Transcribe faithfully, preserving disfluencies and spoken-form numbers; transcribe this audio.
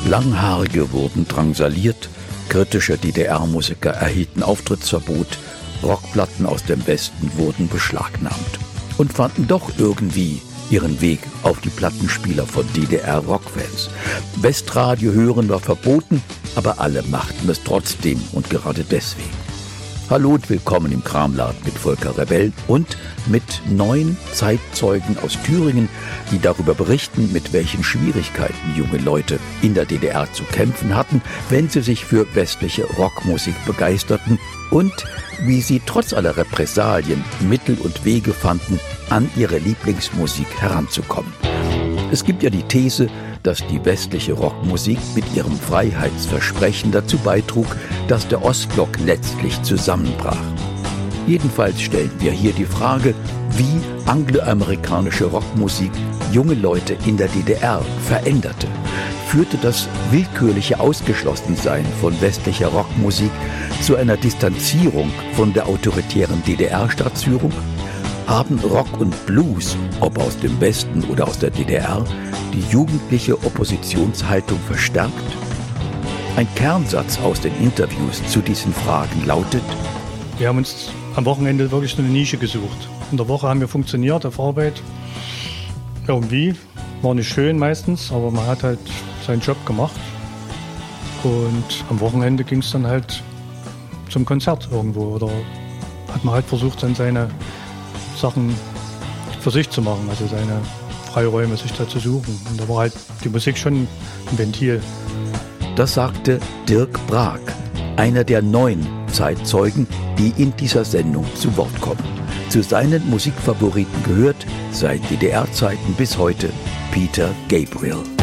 Langhaarige wurden drangsaliert, kritische D D R-Musiker erhielten Auftrittsverbot, Rockplatten aus dem Westen wurden beschlagnahmt und fanden doch irgendwie ihren Weg auf die Plattenspieler von D D R-Rockfans. Westradio hören war verboten, aber alle machten es trotzdem und gerade deswegen. Hallo und willkommen im Kramladen mit Volker Rebell und mit neun Zeitzeugen aus Thüringen, die darüber berichten, mit welchen Schwierigkeiten junge Leute in der D D R zu kämpfen hatten, wenn sie sich für westliche Rockmusik begeisterten und wie sie trotz aller Repressalien Mittel und Wege fanden, an ihre Lieblingsmusik heranzukommen. Es gibt ja die These, dass die westliche Rockmusik mit ihrem Freiheitsversprechen dazu beitrug, dass der Ostblock letztlich zusammenbrach. Jedenfalls stellen wir hier die Frage, wie angloamerikanische Rockmusik junge Leute in der D D R veränderte. Führte das willkürliche Ausgeschlossensein von westlicher Rockmusik zu einer Distanzierung von der autoritären D D R-Staatsführung? Haben Rock und Blues, ob aus dem Westen oder aus der D D R, die jugendliche Oppositionshaltung verstärkt? Ein Kernsatz aus den Interviews zu diesen Fragen lautet: Wir haben uns am Wochenende wirklich eine Nische gesucht. In der Woche haben wir funktioniert auf Arbeit. Irgendwie, war nicht schön meistens, aber man hat halt seinen Job gemacht. Und am Wochenende ging es dann halt zum Konzert irgendwo. Oder hat man halt versucht, dann seine Sachen für sich zu machen, also seine Freiräume sich da zu suchen. Und da war halt die Musik schon ein Ventil. Das sagte Dirk Brag, einer der neun Zeitzeugen, die in dieser Sendung zu Wort kommen. Zu seinen Musikfavoriten gehört seit D D R-Zeiten bis heute Peter Gabriel.